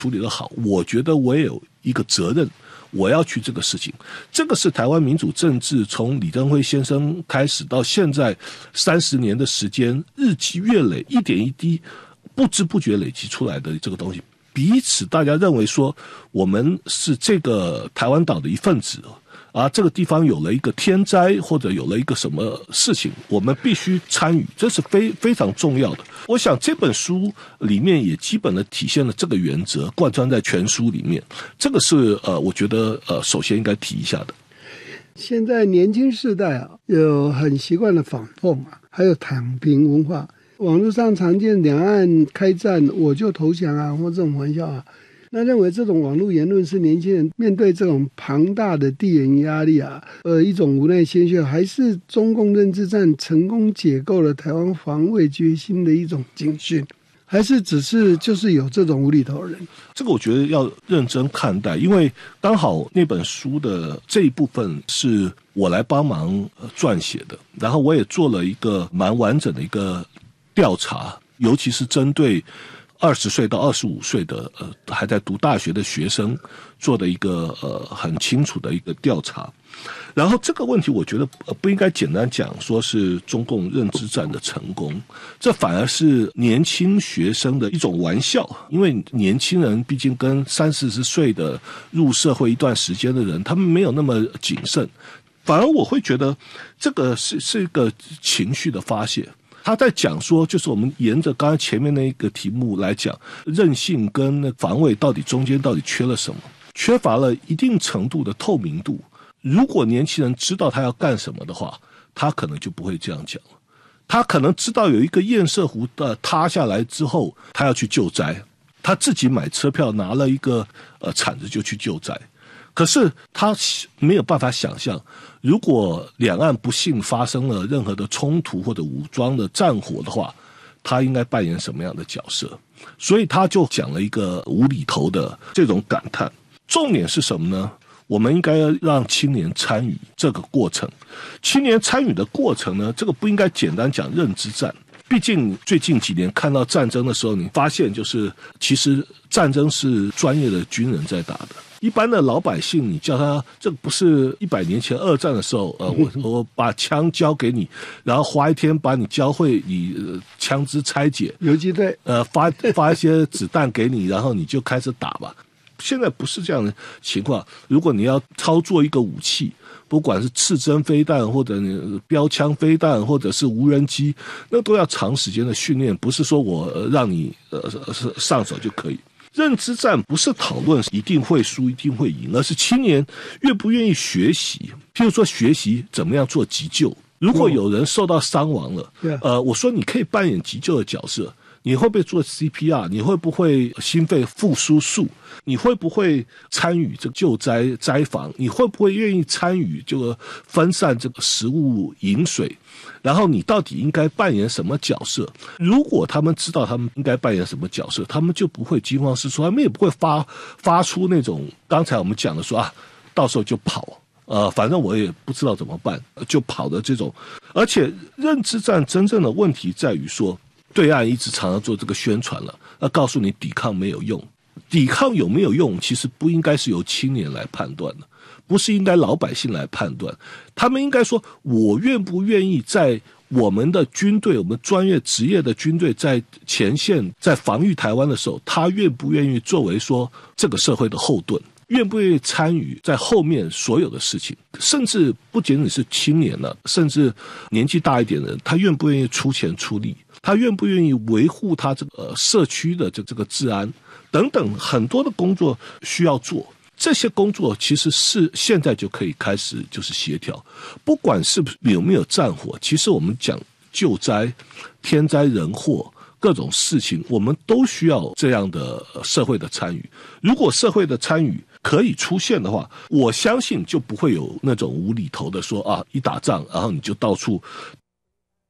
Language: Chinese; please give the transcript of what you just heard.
处理得好，我觉得我也有一个责任，我要去这个事情。这个是台湾民主政治从李登辉先生开始到现在30年的时间，日积月累，一点一滴不知不觉累积出来的这个东西。彼此大家认为说我们是这个台湾岛的一份子啊，这个地方有了一个天灾或者有了一个什么事情，我们必须参与，这是非常重要的。我想这本书里面也基本的体现了这个原则，贯穿在全书里面。这个是我觉得首先应该提一下的。 现在年轻世代啊，有很习惯的反讽啊，还有躺平文化。网络上常见两岸开战我就投降啊，或这种玩笑啊，那认为这种网络言论是年轻人面对这种庞大的地缘压力啊，一种无奈鲜血，还是中共认知战成功解构了台湾防卫决心的一种警讯，还是只是就是有这种无厘头人？ 这个我觉得要认真看待，因为刚好那本书的这一部分是我来帮忙撰写的，然后我也做了一个蛮完整的一个调查，尤其是针对20岁到25岁的还在读大学的学生做的一个很清楚的一个调查。然后这个问题我觉得不应该简单讲说是中共认知战的成功，这反而是年轻学生的一种玩笑，因为年轻人毕竟跟30-40岁的入社会一段时间的人，他们没有那么谨慎，反而我会觉得这个是一个情绪的发泄。他在讲说，就是我们沿着刚才前面那一个题目来讲，韧性跟防卫到底中间到底缺了什么，缺乏了一定程度的透明度。如果年轻人知道他要干什么的话，他可能就不会这样讲了。他可能知道有一个堰塞湖的塌下来之后，他要去救灾，他自己买车票拿了一个铲子就去救灾。可是他没有办法想象，如果两岸不幸发生了任何的冲突或者武装的战火的话，他应该扮演什么样的角色。所以他就讲了一个无厘头的这种感叹。重点是什么呢？我们应该让青年参与这个过程。青年参与的过程呢，这个不应该简单讲认知战。毕竟最近几年看到战争的时候，你发现就是其实战争是专业的军人在打的。一般的老百姓，你叫他，这个不是100年前二战的时候，我把枪交给你，然后花一天把你教会你枪支拆解， 游击队， 发一些子弹给你，然后你就开始打吧。现在不是这样的情况，如果你要操作一个武器，不管是刺针飞弹或者标枪飞弹或者是无人机，那都要长时间的训练，不是说我让你上手就可以。认知战不是讨论一定会输一定会赢，而是青年愿不愿意学习。譬如说学习怎么样做急救，如果有人受到伤亡了，我说你可以扮演急救的角色，你会不会做 CPR？ 你会不会心肺复苏术？你会不会参与这个救灾灾防？你会不会愿意参与这个分散这个食物饮水？然后你到底应该扮演什么角色？如果他们知道他们应该扮演什么角色，他们就不会惊慌失措，他们也不会发出那种刚才我们讲的说啊，到时候就跑。反正我也不知道怎么办，就跑的这种。而且认知战真正的问题在于说，对岸一直常常做这个宣传了，告诉你抵抗没有用。抵抗有没有用，其实不应该是由青年来判断的，不是应该老百姓来判断。他们应该说，我愿不愿意在我们的军队，我们专业职业的军队在前线在防御台湾的时候，他愿不愿意作为说这个社会的后盾，愿不愿意参与在后面所有的事情，甚至不仅仅是青年了，甚至年纪大一点的人，他愿不愿意出钱出力，他愿不愿意维护他这个社区的这个治安等等，很多的工作需要做。这些工作其实是现在就可以开始就是协调，不管是有没有战火，其实我们讲救灾、天灾人祸各种事情，我们都需要这样的社会的参与。如果社会的参与可以出现的话，我相信就不会有那种无厘头的说啊，一打仗然后你就到处